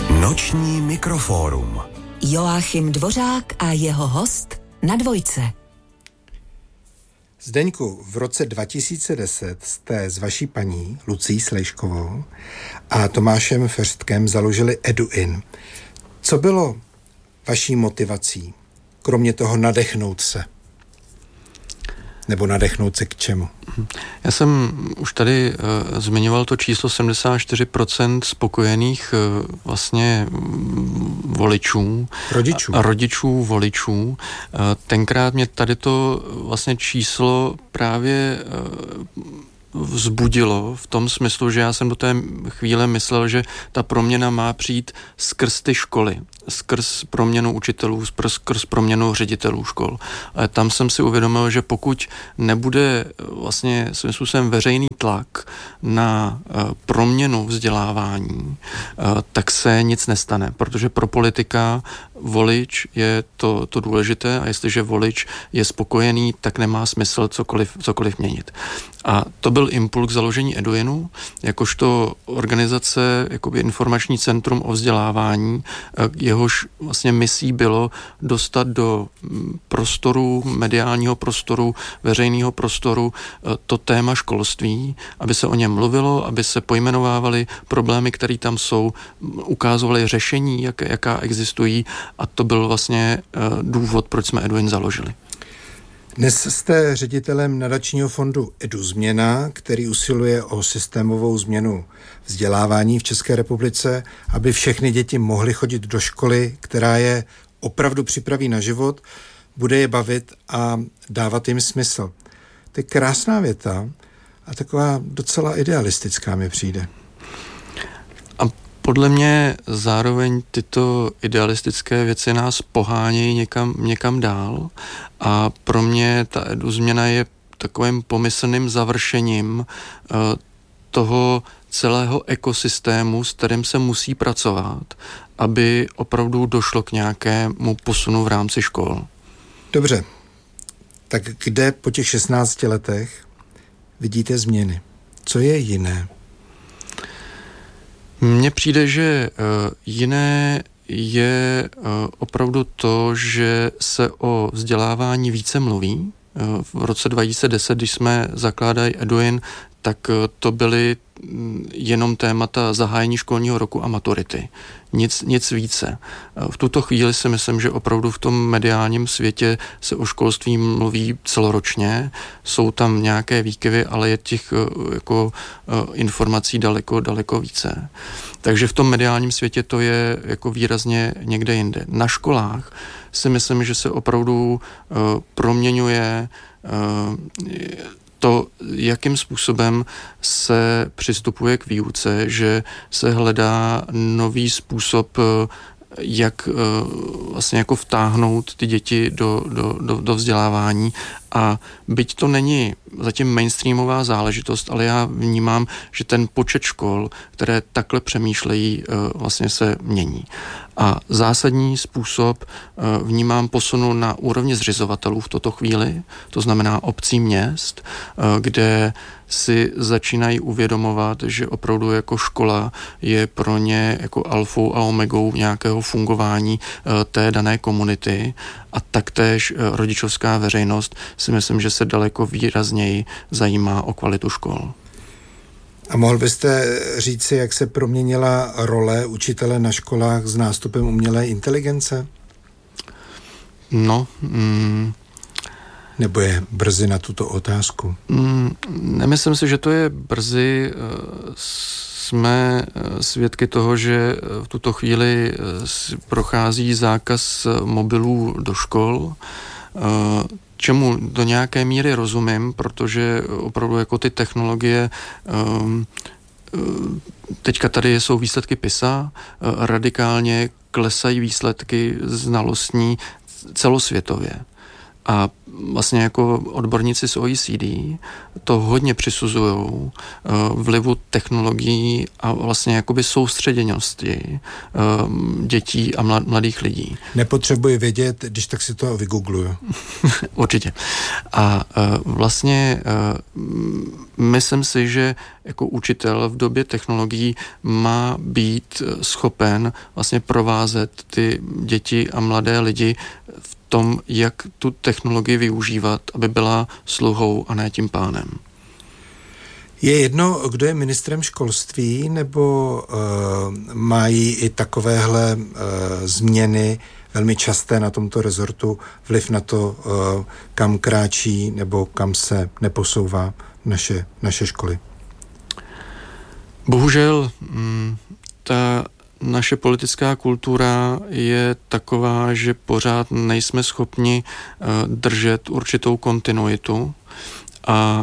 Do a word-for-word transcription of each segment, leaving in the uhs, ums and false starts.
Noční mikrofórum. Joachim Dvořák a jeho host na Dvojce. Zdeňku, v roce dva tisíce deset jste s vaší paní Lucí Slejškovou a Tomášem Feřtkem založili EduIn. Co bylo vaší motivací, kromě toho nadechnout se? Nebo nadechnout se k čemu? Já jsem už tady uh, zmiňoval to číslo sedmdesát čtyři procent spokojených uh, vlastně voličů. Rodičů. A, rodičů, voličů. Uh, tenkrát mě tady to vlastně číslo právě uh, vzbudilo v tom smyslu, že já jsem do té chvíle myslel, že ta proměna má přijít skrz ty školy, skrz proměnu učitelů, skrz, skrz proměnu ředitelů škol. Ale tam jsem si uvědomil, že pokud nebude vlastně svým způsobem veřejný tlak na uh, proměnu vzdělávání, uh, tak se nic nestane, protože pro politika volič je to, to důležité a jestliže volič je spokojený, tak nemá smysl cokoliv, cokoliv měnit. A to byl impuls k založení EduInu, jakožto organizace, jakoby informační centrum o vzdělávání, jehož vlastně misí bylo dostat do prostoru, mediálního prostoru, veřejného prostoru to téma školství, aby se o něm mluvilo, aby se pojmenovávaly problémy, které tam jsou, ukázovaly řešení, jak, jaká existují, a to byl vlastně důvod, proč jsme EduIn založili. Dnes jste ředitelem nadačního fondu EduZměna, který usiluje o systémovou změnu vzdělávání v České republice, aby všechny děti mohly chodit do školy, která je opravdu připraví na život, bude je bavit a dávat jim smysl. To je krásná věta a taková docela idealistická mi přijde. Podle mě zároveň tyto idealistické věci nás pohánějí někam, někam dál a pro mě ta EduZměna je takovým pomyslným završením uh, toho celého ekosystému, s kterým se musí pracovat, aby opravdu došlo k nějakému posunu v rámci škol. Dobře, tak kde po těch šestnácti letech vidíte změny? Co je jiné? Mně přijde, že uh, jiné je uh, opravdu to, že se o vzdělávání více mluví. Uh, v roce dva tisíce deset, když jsme zakládali EduIn, tak uh, to byly jenom témata zahájení školního roku a maturity. Nic, nic více. V tuto chvíli si myslím, že opravdu v tom mediálním světě se o školství mluví celoročně. Jsou tam nějaké výkyvy, ale je těch jako informací daleko, daleko více. Takže v tom mediálním světě to je jako výrazně někde jinde. Na školách si myslím, že se opravdu uh, proměňuje uh, to, jakým způsobem se přistupuje k výuce, že se hledá nový způsob, jak vlastně jako vtáhnout ty děti do, do, do, do vzdělávání. A byť to není zatím mainstreamová záležitost, ale já vnímám, že ten počet škol, které takhle přemýšlejí, vlastně se mění. A zásadní způsob vnímám posunu na úrovni zřizovatelů v tuto chvíli, to znamená obcí, měst, kde si začínají uvědomovat, že opravdu jako škola je pro ně jako alfou a omegou nějakého fungování té dané komunity, a taktéž rodičovská veřejnost si myslím, že se daleko výrazněji zajímá o kvalitu škol. A mohl byste říci, jak se proměnila role učitele na školách s nástupem umělé inteligence? No... Mm, Nebo je brzy na tuto otázku? Mm, nemyslím si, že to je brzy. Jsme svědky toho, že v tuto chvíli prochází zákaz mobilů do škol, čemu do nějaké míry rozumím, protože opravdu jako ty technologie, teďka tady jsou výsledky PISA, radikálně klesají výsledky znalostní celosvětově. A vlastně jako odborníci z O E C D to hodně přisuzují vlivu technologií a vlastně jakoby soustředěnosti dětí a mladých lidí. Nepotřebuji vědět, když tak si to vygoogluju. Určitě. A vlastně myslím si, že jako učitel v době technologií má být schopen vlastně provázet ty děti a mladé lidi v tom, jak tu technologii využívat, aby byla sluhou a ne tím pánem. Je jedno, kdo je ministrem školství, nebo uh, mají i takovéhle uh, změny velmi časté na tomto rezortu vliv na to, uh, kam kráčí nebo kam se neposouvá naše, naše školy? Bohužel ta naše politická kultura je taková, že pořád nejsme schopni držet určitou kontinuitu a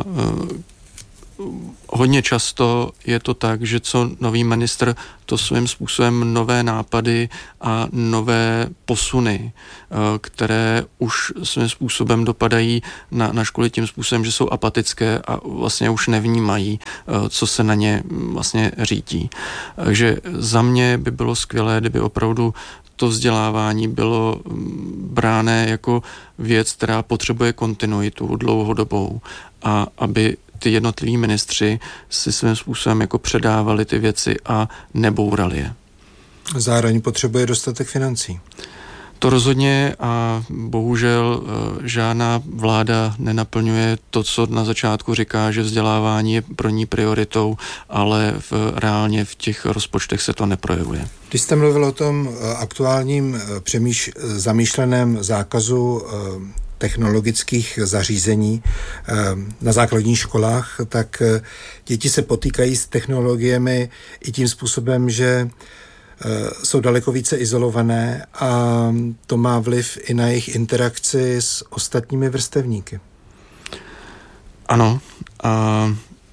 hodně často je to tak, že co nový ministr, to svým způsobem nové nápady a nové posuny, které už svým způsobem dopadají na, na školy tím způsobem, že jsou apatické a vlastně už nevnímají, co se na ně vlastně řítí. Takže za mě by bylo skvělé, kdyby opravdu to vzdělávání bylo bráné jako věc, která potřebuje kontinuitu dlouhodobou a aby ty jednotliví ministři si svým způsobem jako předávali ty věci a nebourali je. Zároveň potřebuje dostatek financí. To rozhodně a bohužel žádná vláda nenaplňuje to, co na začátku říká, že vzdělávání je pro ní prioritou, ale v, reálně v těch rozpočtech se to neprojevuje. Když jste mluvil o tom aktuálním přemýš- zamýšleném zákazu technologických zařízení na základních školách, tak děti se potýkají s technologiemi i tím způsobem, že jsou daleko více izolované a to má vliv i na jejich interakci s ostatními vrstevníky. Ano. A, a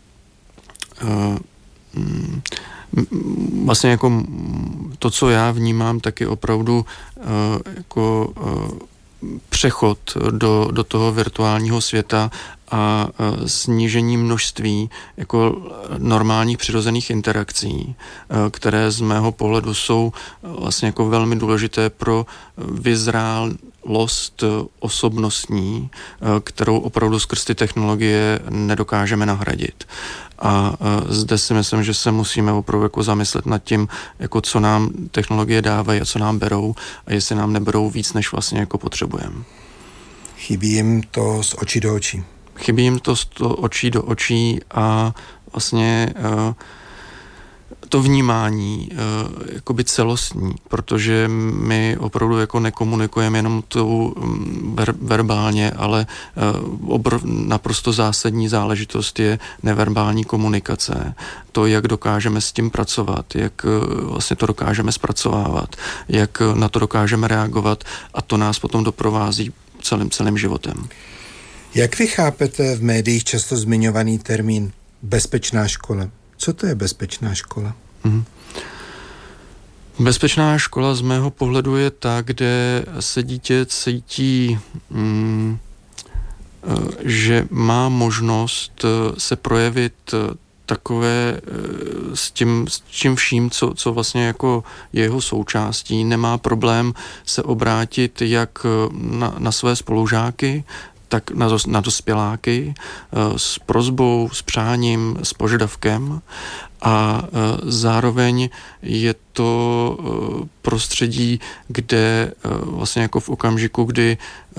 vlastně jako to, co já vnímám, tak je opravdu jako přechod do, do toho virtuálního světa a snížení množství jako normálních přirozených interakcí, které z mého pohledu jsou vlastně jako velmi důležité pro vyzrálost osobnostní, kterou opravdu skrz ty technologie nedokážeme nahradit. A zde si myslím, že se musíme opravdu jako zamyslet nad tím, jako co nám technologie dávají a co nám berou a jestli nám neberou víc, než vlastně jako potřebujeme. Chybí jim to z očí do očí. Chybí jim to z očí do očí a vlastně uh, to vnímání uh, jakoby celostní, protože my opravdu jako nekomunikujeme jenom tu ver, verbálně, ale uh, obr, naprosto zásadní záležitost je neverbální komunikace. To, jak dokážeme s tím pracovat, jak uh, vlastně to dokážeme zpracovávat, jak na to dokážeme reagovat a to nás potom doprovází celým, celým životem. Jak vy chápete v médiích často zmiňovaný termín bezpečná škola? Co to je bezpečná škola? Hmm. Bezpečná škola z mého pohledu je ta, kde se dítě cítí, mm, že má možnost se projevit takové s tím, s tím vším, co, co vlastně jako je jeho součástí, nemá problém se obrátit jak na, na své spolužáky, tak na, dos, na dospěláky s prosbou, s přáním, s požadavkem a zároveň je to prostředí, kde vlastně jako v okamžiku, kdy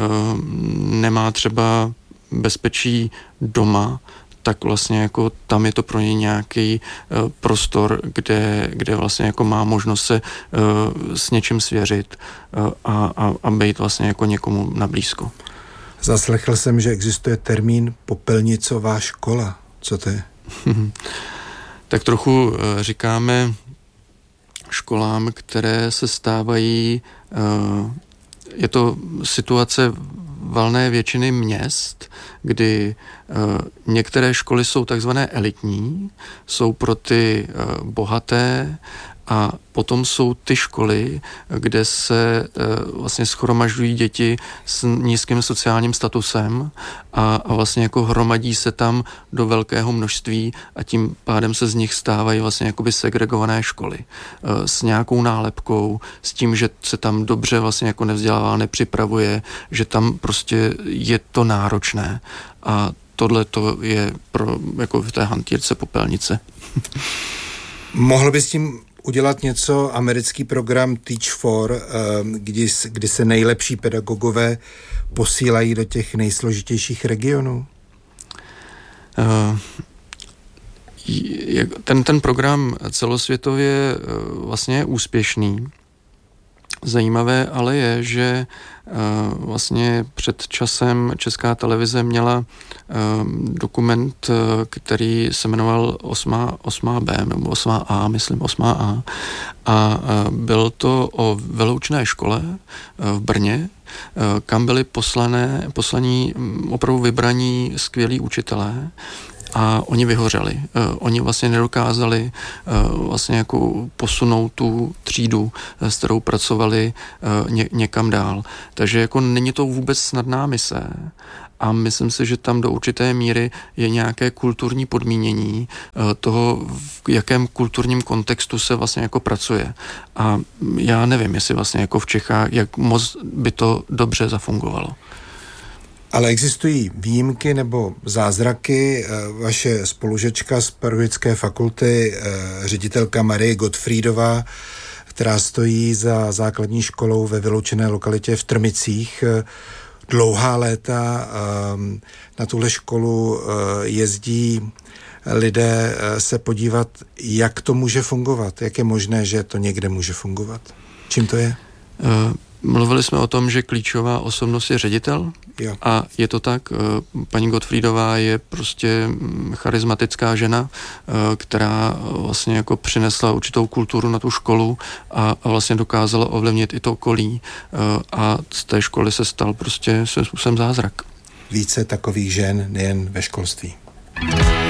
nemá třeba bezpečí doma, tak vlastně jako tam je to pro něj nějaký uh, prostor, kde, kde vlastně jako má možnost se uh, s něčím svěřit uh, a, a, a být vlastně jako někomu na blízko. Zaslechl jsem, že existuje termín popelnicová škola. Co to je? Tak trochu uh, říkáme školám, které se stávají, uh, je to situace valné většiny měst, kdy Některé školy jsou takzvané elitní, jsou pro ty bohaté, a potom jsou ty školy, kde se vlastně shromažďují děti s nízkým sociálním statusem a, a vlastně jako hromadí se tam do velkého množství a tím pádem se z nich stávají vlastně jakoby segregované školy s nějakou nálepkou, s tím, že se tam dobře vlastně jako nevzdělává, nepřipravuje, že tam prostě je to náročné a tohle to je pro, jako v té hantýrce popelnice. Mohl bys tím udělat něco, americký program Teach for, kdy, kdy se nejlepší pedagogové posílají do těch nejsložitějších regionů? Uh, ten, ten program celosvětově vlastně je úspěšný. Zajímavé ale je, že uh, vlastně před časem Česká televize měla uh, dokument, uh, který se jmenoval osm bé, nebo osm á, myslím osm á. A uh, byl to o veloučné škole uh, v Brně, uh, kam byli poslané, poslaní opravdu vybraní skvělí učitelé, a oni vyhořeli. Uh, oni vlastně nedokázali uh, vlastně jako posunout tu třídu, uh, s kterou pracovali uh, ně, někam dál. Takže jako není to vůbec snadná mise a myslím si, že tam do určité míry je nějaké kulturní podmínění uh, toho, v jakém kulturním kontextu se vlastně jako pracuje. A já nevím, jestli vlastně jako v Čechách, jak moc by to dobře zafungovalo. Ale existují výjimky nebo zázraky. Vaše spolužečka z Pedagogické fakulty, ředitelka Marie Gottfriedová, která stojí za základní školou ve vyloučené lokalitě v Trmicích dlouhá léta. Na tuhle školu jezdí lidé se podívat, jak to může fungovat, jak je možné, že to někde může fungovat. Čím to je? Uh... Mluvili jsme o tom, že klíčová osobnost je ředitel, jo. A je to tak. Paní Gottfriedová je prostě charismatická žena, která vlastně jako přinesla určitou kulturu na tu školu a vlastně dokázala ovlivnit i to okolí a z té školy se stal prostě svým způsobem zázrak. Více takových žen nejen ve školství.